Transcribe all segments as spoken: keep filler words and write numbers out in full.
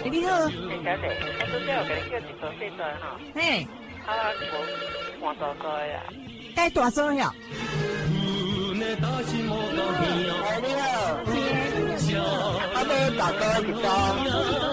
欸、你好。 林小姐，我拄则有甲你叫一桌细桌吼。 嘿。 啊，无换大桌的啦。 该大桌了。 哎， 你好。是。 啊，要大桌一桌。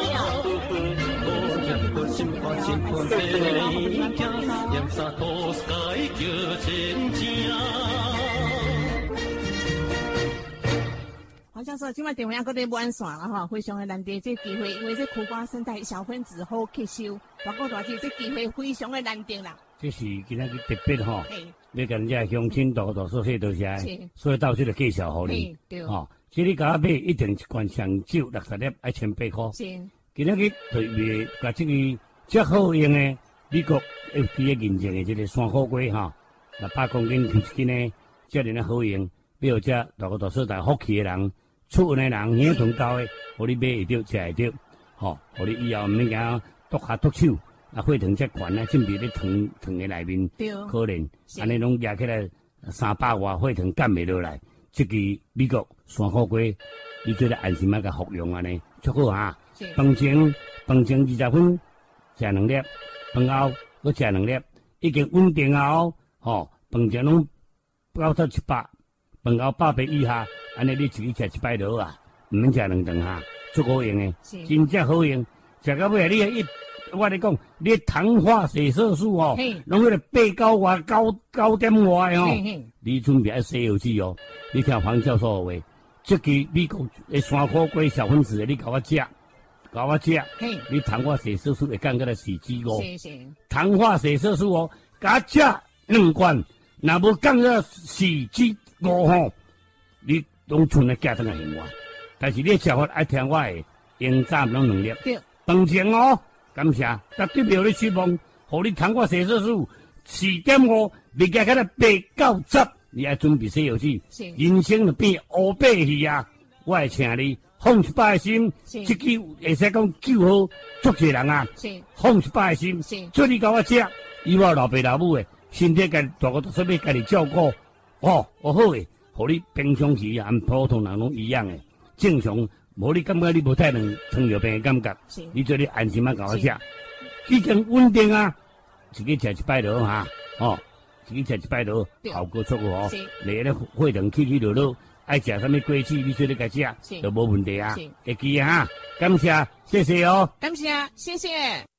好像说，今晚电话搁在满线了哈，非常的难得这机会，因为这苦瓜生态小分子好吸收，大哥大姐这机会非常的难得啦。 这是今仔日特别吼，要跟人家乡亲大大说谢多谢，所以到这个介绍好你，吼，这你甲我买一定一罐上酒六十粒，一千八块。是，今仔日特别甲这个最好用的美国 F D A 认证的这个山火龟哈，六百公斤一斤呢，这样的好用，比如这大哥大说大福气的人。出运的人，耳同到的，互你买会到，食会到，吼，互你以后毋免讲剁下剁手，啊，血糖遮悬啊，准备咧糖糖的内面，可能安尼拢压起来三百外，血糖减袂落来。这个美国山火龟，你做咧安心啊，甲服用安尼，足好哈。饭前饭前二十分食两粒，饭后搁食两粒，已经稳定啊哦，吼，饭前拢到到一百，饭后百八以下。安尼你自己食一摆落啊，毋免食两顿哈，足好用诶，真正好用。食到尾你一，我咧讲，你糖化血色素哦，拢迄个八九外九九点外哦，你准备爱西药剂哦。你听黄教授话，这个美国诶山火龟小分子，你甲我食，甲我食，你糖化血色素会降到来四至五，糖化血色素哦，甲我食两罐，若无降到四至五吼，你。拢剩咧加上个行话，但是你食法爱听我诶，用早拢两粒。对，饭前哦，感谢，绝对袂互你失望，互你糖化血色素四点五，未加起来八九十，你爱准备西药剂，人生就变乌白去啊！我会请你放一百个心，这句会使讲救好足济人啊！放一百个心，做你甲我食，以后老爸老母诶，身体家大个都说要家己照顾，哦，我好诶。互你平常时按普通人拢一样诶，正常，无你感觉你无太能糖尿病诶感觉，你做你安心啊，甲我食，已经稳定啊，自己食一摆落哈，哦，自己食一摆落，效果足好，你咧血糖起起落落，爱食啥物果子，你做你甲食，就无问题啊，会记啊，感谢，谢谢哦， 感谢，谢谢。